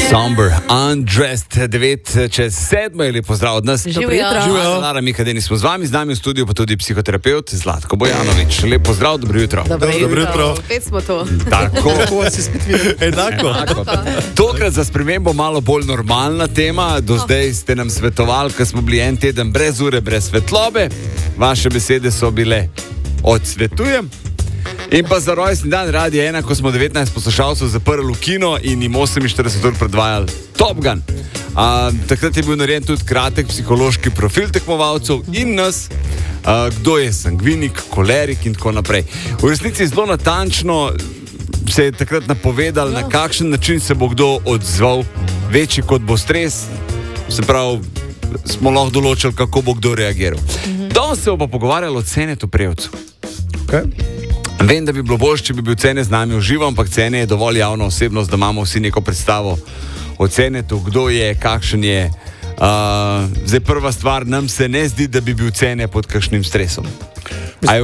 Somber, Undressed, 9:07, lepo zdrav od nas. Živijo. Lara Mikadeni smo z vami, z nami v studiu pa tudi psihoterapeut Zlatko Bojanović. Lepo zdrav, dobro jutro. Dobro jutro. Spet smo to. Tako. Enako. Tokrat za spremembo malo bolj normalna tema. Do zdaj ste nam svetovali, ko smo bili en teden brez ure, brez svetlobe. Vaše besede so bile odsvetujem. In pa za rojstni dan Radia 1, ko smo 19 poslušalcev zaprli v kino in jim 48 ur predvajali Top Gun. Takrat je bil narejen tudi kratek psihološki profil tekmovalcev in nas, kdo je sangvinik, kolerik in tako naprej. V resnici zelo natančno se je takrat napovedal, na kakšen način se bo kdo odzval, večji kot bo stres, se pravi, smo lahko določili, kako bo kdo reagiral. Danes se bo pa pogovarjalo o Cenetu Prevcu. Vem, da bi bilo bolj, če bi bil Cene z nami v živo, ampak Cene je dovolj javna osebnost, da imamo vsi neko predstavo o Cenetu, kdo je, kakšen je. Zdaj prva stvar, nam se ne zdi, da bi bil Cene pod kakšnim stresom. A je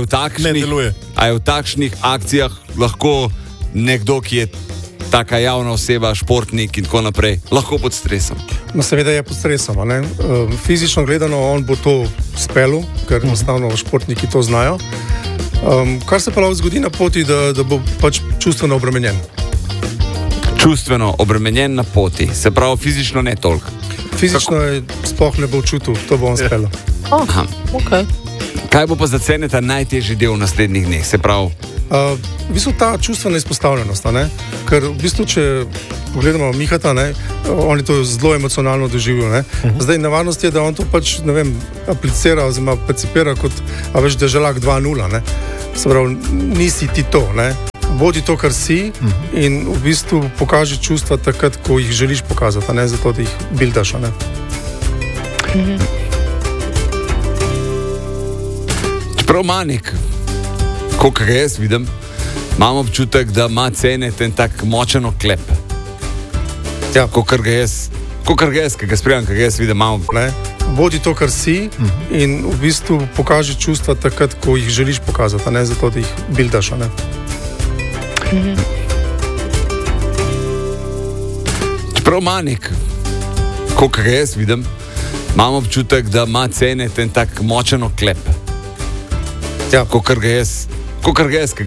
v takšnih akcijah lahko nekdo, ki je taka javna oseba, športnik in tako naprej, lahko pod stresom? No, seveda je pod stresom. Fizično gledano on bo to speljal, ker enostavno športniki to znajo. Kar se pa lahko zgodi na poti, da bo pač čustveno obremenjen. Čustveno obremenjen na poti, se pravi fizično ne toliko. Fizično sploh ne bo čutil, to bo on speljal. Okay. Kaj bo pa za Ceneta najtežji del v naslednjih dneh, se pravi? V bistvu ta čustvena izpostavljenost, ker v bistvu, če pogledamo Mihata, on je to zelo emocionalno doživel. Zdaj nevarnost je, da on to pač, ne vem, aplicira oziroma percipira kot, da je želak 2:0. Se pravi, nisi ti to, bodi to, kar si in v bistvu pokaži čustva takrat, ko jih želiš pokazati, zato da jih bildaš. Čeprav Manik, koliko ga jaz vidim, imam občutek, da ima Cenet en tak močen oklep. Ja, kolikor ga jaz, ki ga spremljam, ki ga jaz vidim, imam. Bodi to, kar si in v bistvu pokaži čustva takrat, ko jih želiš pokazati, zato da jih bildaš. Čeprav Manik, koliko ga jaz vidim, imam občutek, da ima Cenet en tak močen oklep. Ja, kolikor ga jaz,